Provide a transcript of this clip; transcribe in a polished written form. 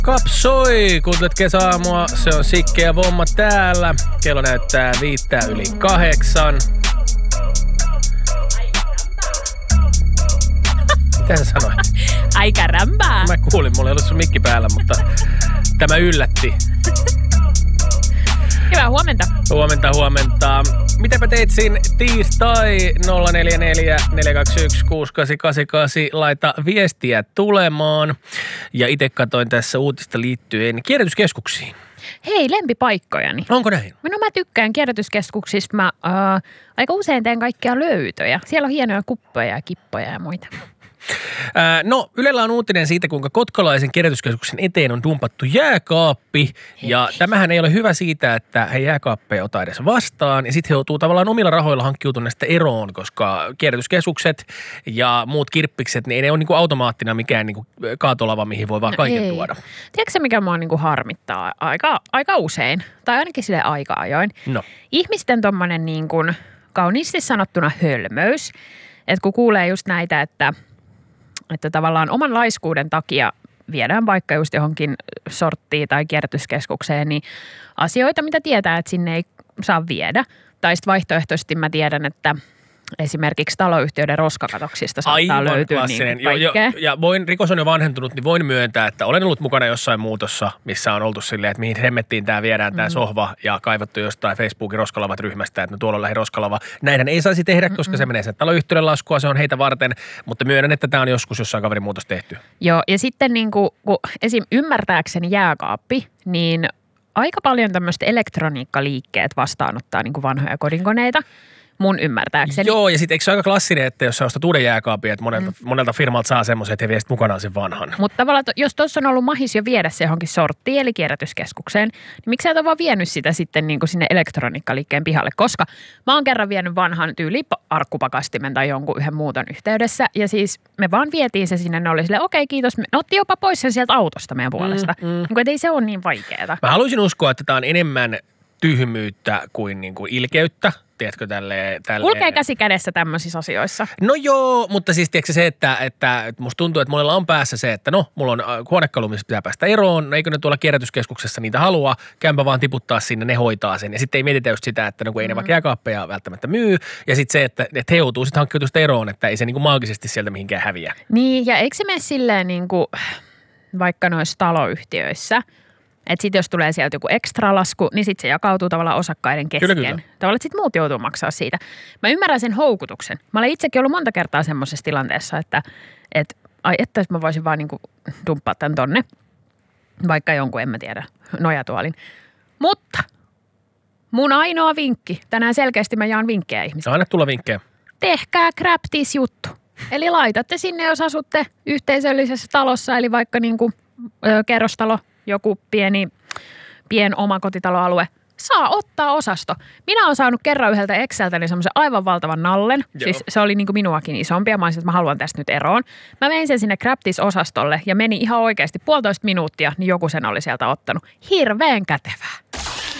Kapsoi, kuuntelet kesäaamua, se on Sikke Vomma täällä. Kello näyttää 7:05. Mitä sä sanoit? Ai karambaa. Mä kuulin, mulla ei ollut sun mikki päällä, mutta tämä yllätti. Hyvää huomenta. Huomenta. Mitäpä teit siinä tiistai 044 421 6888? Laita viestiä tulemaan. Ja itse katsoin tässä uutista liittyen kierrätyskeskuksiin. Hei, lempipaikkojani. Onko näin? No mä tykkään kierrätyskeskuksista. Mä aika usein teen kaikkia löytöjä. Siellä on hienoja kuppoja ja kippoja ja muita. No, Ylellä on uutinen siitä, kuinka kotkalaisen kierrätyskeskuksen eteen on dumpattu jääkaappi. Ja tämähän ei ole hyvä siitä, että he jääkaappeja ota edes vastaan. Ja sitten he joutuu tavallaan omilla rahoilla hankkiutumaan näistä eroon, koska kierrätyskeskukset ja muut kirppikset, niin ei ne ole niinku automaattina mikään niinku kaatolava, mihin voi vaan kaiken tuoda. Tiedätkö mikä mua niinku harmittaa aika usein, tai ainakin sille aika ajoin? No. Ihmisten tommonen niinku kauniisti sanottuna hölmöys, että kun kuulee just näitä, että tavallaan oman laiskuuden takia viedään vaikka just johonkin sorttiin tai kierrätyskeskukseen, niin asioita, mitä tietää, että sinne ei saa viedä. Tai sitten vaihtoehtoisesti mä tiedän, että esimerkiksi taloyhtiöiden roskakatoksista saattaa löytyä niin kaikkea. Ja rikos on jo vanhentunut, niin voin myöntää, että olen ollut mukana jossain muutossa, missä on oltu silleen, että mihin hemmettiin tämä viedään tämä sohva ja kaivattu jostain Facebookin roskalavat ryhmästä, että no tuolla on lähi roskalava. Näinhän ei saisi tehdä, koska se menee sen taloyhtiöiden laskua, se on heitä varten, mutta myönnän, että tämä on joskus jossain kaverin muutos tehty. Joo, ja sitten niin kun esim. Ymmärtääkseni jääkaappi, niin aika paljon tämmöistä elektroniikkaliikkeet vastaanottaa niin kuin vanhoja kodinkoneita. Mun ymmärtääkseni. Joo, ja sitten eikö se ole aika klassinen, että jos sä ostat uuden jääkaapin, että monelta firmalta saa semmoisen, että he vie sitten mukanaan sen vanhan. Mutta tavallaan, jos tuossa on ollut mahis jo viedä se johonkin sorttiin, eli kierrätyskeskukseen, niin miksi sä et ole vaan vienyt sitä sitten niin kuin sinne elektroniikkaliikkeen pihalle? Koska mä oon kerran vienyt vanhan tyyli arkkupakastimen tai jonkun yhden muuton yhteydessä, ja siis me vaan vietiin se sinne, ne oli silleen, okei, kiitos. Ne otti jopa pois sen sieltä autosta meidän puolesta. Niin kuin, että ei se ole niin vaikeaa. Mä haluaisin uskoa, että tämä on enemmän tyhmyyttä kuin niinku ilkeyttä. Tiedätkö, tälleen. Kulkee käsi kädessä tämmöisissä asioissa. No joo, mutta siis tiedätkö se, että musta tuntuu, että monella on päässä se, että no, mulla on huonekalu, missä pitää päästä eroon. No, eikö ne tuolla kierrätyskeskuksessa niitä halua? Käympä vaan tiputtaa sinne, ne hoitaa sen. Ja sitten ei mietitä just sitä, että no, kun ei ne vaikka jääkaappeja välttämättä myy. Ja sitten se, että he joutuu sitten hankkiutumaan eroon, että ei se niinku maagisesti sieltä mihinkään häviä. Niin, ja eikö se mene silleen niin kuin vaikka noissa taloyhtiöissä, että sitten jos tulee sieltä joku ekstralasku, niin sitten se jakautuu tavallaan osakkaiden kesken. Kyllä. Tavallaan, että sitten muut joutuu maksaa siitä. Mä ymmärrän sen houkutuksen. Mä olen itsekin ollut monta kertaa semmoisessa tilanteessa, että jos mä voisin vaan niinku dumppaa tämän tonne, vaikka jonkun, en mä tiedä, nojatuolin. Mutta mun ainoa vinkki, tänään selkeästi mä jaan vinkkejä ihmisille. Anna tulla vinkkejä. Tehkää grab this juttu. Eli laitatte sinne, jos asutte yhteisöllisessä talossa, eli vaikka niinku kerrostalo, joku pien omakotitaloalue, saa ottaa osasto. Minä olen saanut kerran yhdeltä Exceltäni semmoisen aivan valtavan nallen. Joo. Siis se oli niin kuin minuakin isompi ja mä olisin, että mä haluan tästä nyt eroon. Mä vein sen sinne Grabtis-osastolle ja meni ihan oikeasti 1,5 minuuttia, niin joku sen oli sieltä ottanut. Hirveän kätevää.